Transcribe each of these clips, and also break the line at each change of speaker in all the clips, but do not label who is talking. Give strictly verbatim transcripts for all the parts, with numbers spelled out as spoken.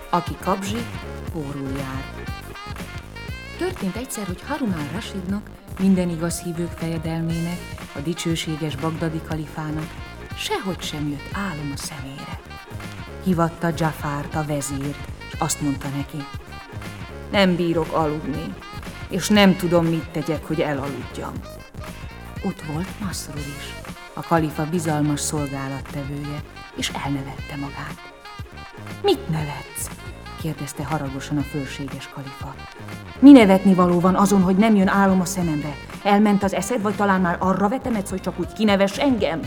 Aki kapzsi, pórul jár. Történt egyszer, hogy Harun al-Rasidnak, minden igaz hívők fejedelmének, a dicsőséges bagdadi kalifának sehogy sem jött álom a szemére. Hívatta Dzsafárt, a vezírt, és azt mondta neki: nem bírok aludni, és nem tudom, mit tegyek, hogy elaludjam. Ott volt Masrur is, a kalifa bizalmas szolgálattevője, és elnevette magát. Mit nevetsz? kérdezte haragosan a fölséges kalifa. Mi nevetni való van azon, hogy nem jön álom a szememre? Elment az eszed, vagy talán már arra vetemedsz, hogy csak úgy kinevess engem?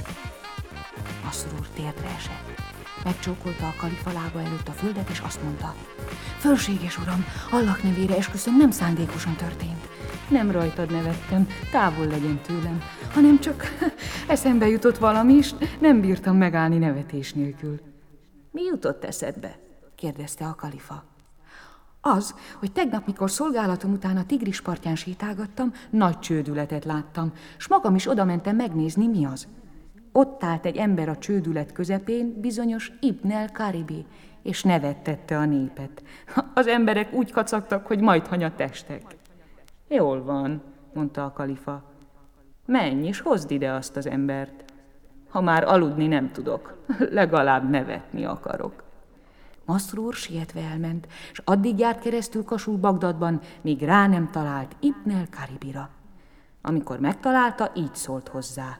Masrur térdre esett. Megcsókolta a kalifa lába előtt a földet, és azt mondta: fölséges uram, Allah nevére esküszöm, nem szándékosan történt. Nem rajtad nevettem, távol legyen tőlem, hanem csak eszembe jutott valami, és nem bírtam megállni nevetés nélkül. Mi jutott eszedbe? kérdezte a kalifa. Az, hogy tegnap, mikor szolgálatom után a Tigris partján sétálgattam, nagy csődületet láttam, s magam is odamentem megnézni, mi az. Ott állt egy ember a csődület közepén, bizonyos Ibn el-Karibi, és nevettette a népet. Az emberek úgy kacagtak, hogy majdhanya testek. Jól van, mondta a kalifa. Menj és hozd ide azt az embert. Ha már aludni nem tudok, legalább nevetni akarok. Masrur sietve elment, és addig járt keresztül kasul Bagdadban, míg rá nem talált Ibn el-Karibira. Amikor megtalálta, így szólt hozzá: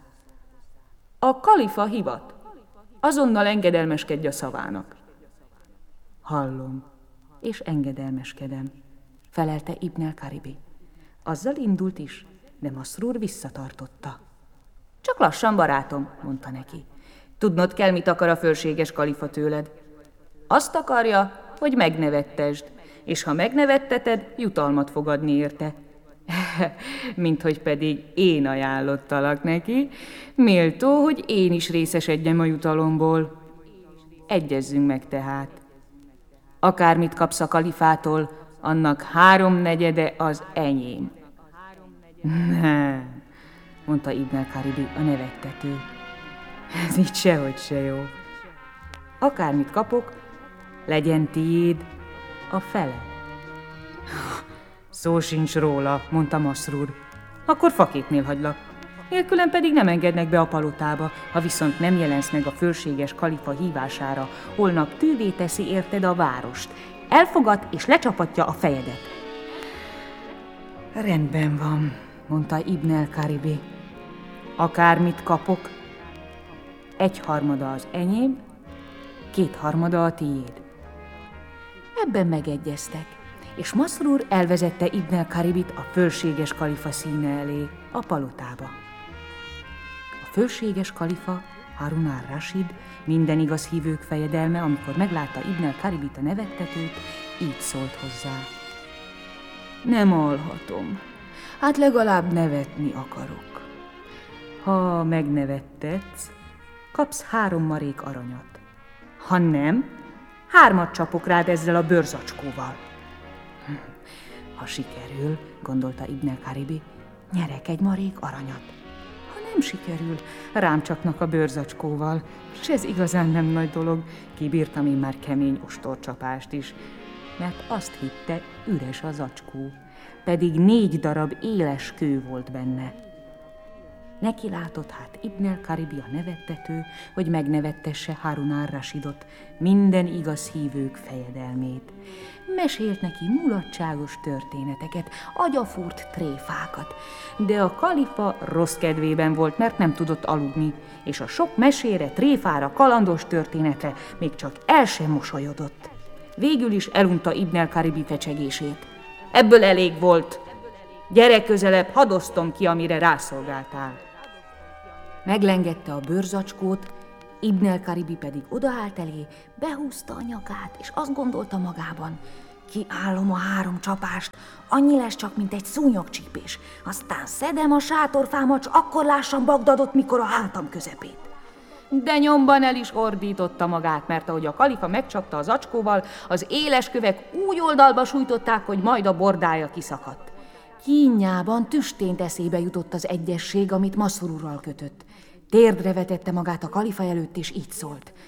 a kalifa hivat, azonnal engedelmeskedj a szavának. Hallom, és engedelmeskedem, felelte Ibn el-Karibi. Azzal indult is, de Masrur visszatartotta. Csak lassan, barátom, mondta neki. Tudnod kell, mit akar a fölséges kalifa tőled. Azt akarja, hogy megnevettesd, és ha megnevetteted, jutalmat fog adni érte. Mint hogy pedig én ajánlottalak neki, méltó, hogy én is részesedjem a jutalomból. Egyezzünk meg tehát. Akármit kapsz a kalifától, annak háromnegyede az enyém. Nem, mondta Ibn el-Karibi, a nevettető. Ez így sehogy se jó. Akármit kapok, legyen tiéd a fele. Szó sincs róla, mondta Masrur. Akkor faképnél hagylak. Nélkülem pedig nem engednek be a palotába, ha viszont nem jelensz meg a fölséges kalifa hívására, holnap tűvé teszi érted a várost. Elfogad és lecsapatja a fejedet. Rendben van, mondta Ibn el-Karibi. Akármit kapok, egyharmada az enyém, kétharmada a tiéd. Ebben megegyeztek, és Masrur elvezette Ibn el-Karibit a fölséges kalifa színe elé, a palotába. A fölséges kalifa, Harun al-Rasid, minden igaz hívők fejedelme, amikor meglátta Ibn el-Karibit, a nevettetőt, így szólt hozzá. Nem alhatom, hát legalább nevetni akarok. Ha megnevettetsz, kapsz három marék aranyat. Ha nem, hármat csapok rád ezzel a bőrzacskóval. Ha sikerül, gondolta Ibn el-Karibi, nyerek egy marék aranyat. Ha nem sikerül, rám csapnak a bőrzacskóval, és ez igazán nem nagy dolog, kibírtam én már kemény ostorcsapást is, mert azt hitte, üres a zacskó, pedig négy darab éles kő volt benne. Neki látott hát Ibn el-Karibi, a nevettető, hogy megnevettesse Harun al-Rasidot, minden igaz hívők fejedelmét. Mesélt neki mulatságos történeteket, agyafúrt tréfákat, de a kalifa rossz kedvében volt, mert nem tudott aludni, és a sok mesére, tréfára, kalandos történetre még csak el sem mosolyodott. Végül is elunta Ibn el-Karibi fecsegését. Ebből elég volt. Gyere közelebb, hadd osztom ki, amire rászolgáltál. Meglengette a bőrzacskót, Ibn el-Karibi pedig odaállt elé, behúzta a nyakát, és azt gondolta magában, kiállom a három csapást, annyi lesz csak, mint egy szúnyogcsípés, aztán szedem a sátorfámat, s akkor lássam Bagdadot, mikor a hátam közepét. De nyomban el is ordította magát, mert ahogy a kalifa megcsapta az zacskóval, az éles kövek úgy oldalba sújtották, hogy majd a bordája kiszakadt. Kínjában tüstént eszébe jutott az egyesség, amit Masrurral kötött. Térdre vetette magát a kalifa előtt, és így szólt.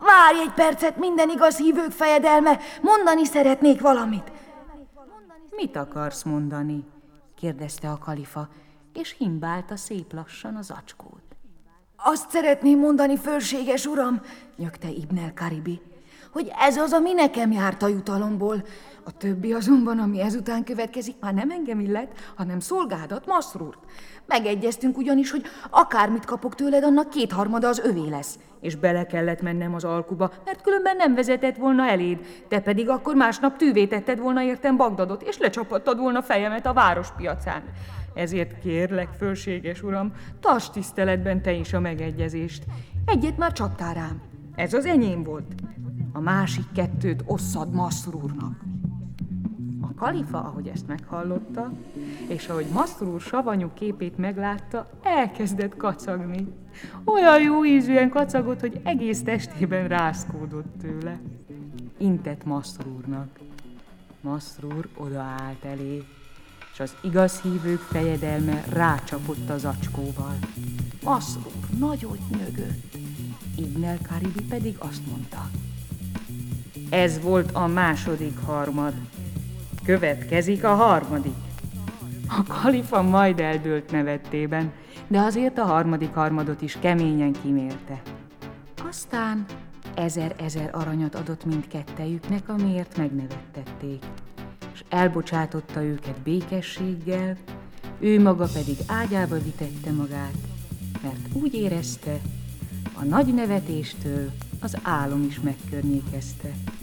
Várj egy percet, minden igaz hívők fejedelme, mondani szeretnék valamit.
Mit akarsz mondani? Kérdezte a kalifa, és himbálta szép lassan a zacskót.
Azt szeretném mondani, fölséges uram, nyögte Ibn el-Karibi, hogy ez az, ami nekem járt a jutalomból. A többi azonban, ami ezután következik, már nem engem illet, hanem szolgádat, Masrúrt. Megegyeztünk ugyanis, hogy akármit kapok tőled, annak kétharmada az övé lesz. És bele kellett mennem az alkuba, mert különben nem vezetett volna eléd. Te pedig akkor másnap tűvé tetted volna értem Bagdadot, és lecsapattad volna fejemet a várospiacán. Ezért kérlek, fölséges uram, tarts tiszteletben te is a megegyezést. Egyet már csaptál rám. Ez az enyém volt. A másik kettőt osszad Masrúrnak. A kalifa, ahogy ezt meghallotta, és ahogy Masrúr savanyú képét meglátta, elkezdett kacagni. Olyan jó ízűen kacagott, hogy egész testében rázkódott tőle. Intett Masrúrnak. Masrúr odaállt elé, és az igaz hívők fejedelme rácsapott az zacskóval. Masrúr nagyot nyögött, Ibn el-Karibi pedig azt mondta: ez volt a második harmad, következik a harmadik. A kalifa majd eldőlt nevettében, de azért a harmadik harmadot is keményen kimérte. Aztán ezer-ezer aranyat adott mindkettejüknek, amiért megnevettették, és elbocsátotta őket békességgel, ő maga pedig ágyába vitette magát, mert úgy érezte, a nagy nevetéstől az álom is megkörnyékezte.